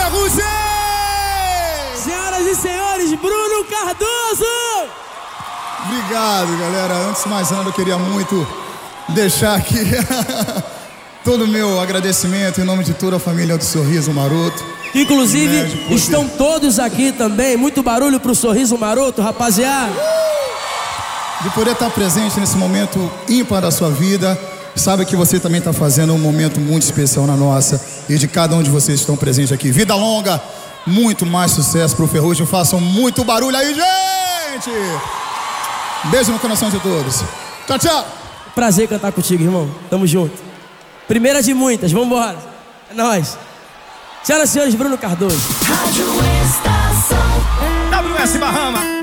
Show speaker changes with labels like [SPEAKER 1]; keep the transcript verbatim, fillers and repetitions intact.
[SPEAKER 1] Ferrugem!
[SPEAKER 2] Senhoras e senhores, Bruno Cardoso!
[SPEAKER 1] Obrigado, galera. Antes de mais nada, eu queria muito deixar aqui todo o meu agradecimento em nome de toda a família do Sorriso Maroto.
[SPEAKER 2] Inclusive,
[SPEAKER 1] né, poder...
[SPEAKER 2] estão todos aqui também. Muito barulho pro Sorriso Maroto, rapaziada.
[SPEAKER 1] De poder estar presente nesse momento ímpar da sua vida. Sabe que você também está fazendo um momento muito especial na nossa. E de cada um de vocês que estão presentes aqui. Vida longa, muito mais sucesso pro Ferrugem. Façam muito barulho aí, gente! Beijo no coração de todos. Tchau, tchau!
[SPEAKER 2] Prazer cantar contigo, irmão. Tamo junto. Primeira de muitas, vambora. É nóis. Senhoras e senhores, Bruno Cardoso.
[SPEAKER 3] Rádio Estação
[SPEAKER 4] W S Bahama.